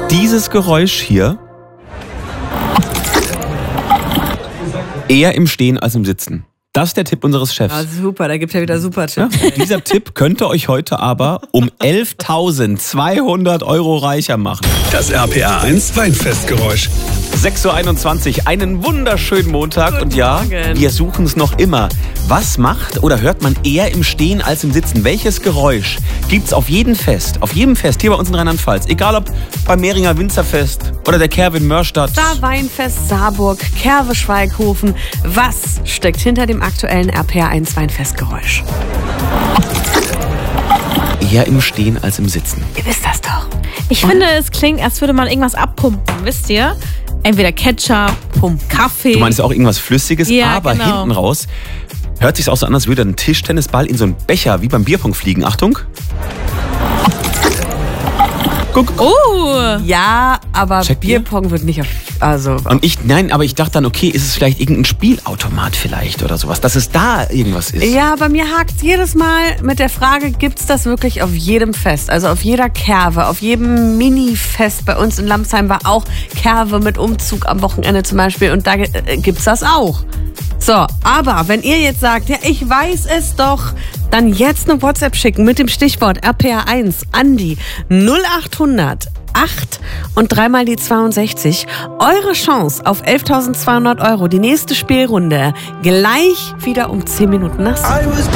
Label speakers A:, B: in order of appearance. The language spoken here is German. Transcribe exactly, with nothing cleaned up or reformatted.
A: dieses Geräusch hier eher im Stehen als im Sitzen. Das ist der Tipp unseres Chefs.
B: Ah, super, da gibt er wieder super Tipps.
A: Ja, dieser Tipp könnte euch heute aber um elftausendzweihundert Euro reicher machen.
C: Das R P R eins Weinfestgeräusch.
A: sechs Uhr einundzwanzig, einen wunderschönen Montag.
B: Guten
A: und ja,
B: Morgen.
A: wir suchen es noch immer. Was macht oder hört man eher im Stehen als im Sitzen? Welches Geräusch gibt's auf jedem Fest, auf jedem Fest hier bei uns in Rheinland-Pfalz? Egal ob beim Mehringer Winzerfest oder der Kerwe in Mörstadt.
B: Da Weinfest Saarburg, Kerwe Schweighofen. Was steckt hinter dem aktuellen R P R eins Weinfestgeräusch?
A: Eher im Stehen als im Sitzen.
B: Ihr wisst das doch.
D: Ich finde, es klingt, als würde man irgendwas abpumpen, wisst ihr? Entweder Ketchup, Pump, Kaffee.
A: Du meinst auch irgendwas Flüssiges,
D: Ja,
A: aber
D: genau.
A: hinten raus hört sich's auch so an, als würde ein Tischtennisball in so einen Becher wie beim Bierpong fliegen. Achtung. Guck.
D: Oh!
B: Ja, aber
A: Checkt ihr?
B: Bierpong wird nicht auf... Also,
A: Und ich, nein, aber ich dachte dann, okay, ist es vielleicht irgendein Spielautomat vielleicht oder sowas, dass es da irgendwas ist.
B: ja, bei mir hakt jedes Mal mit der Frage, gibt's das wirklich auf jedem Fest? Also auf jeder Kerwe, auf jedem Mini-Fest. Bei uns in Lamsheim war auch Kerwe mit Umzug am Wochenende zum Beispiel. Und da äh, gibt's das auch. So, aber wenn ihr jetzt sagt, ja, ich weiß es doch, dann jetzt eine WhatsApp schicken mit dem Stichwort R P R eins an die null achthundert acht und dreimal die zweiundsechzig. Eure Chance auf elftausendzweihundert Euro, die nächste Spielrunde, gleich wieder um zehn Minuten nach sieben.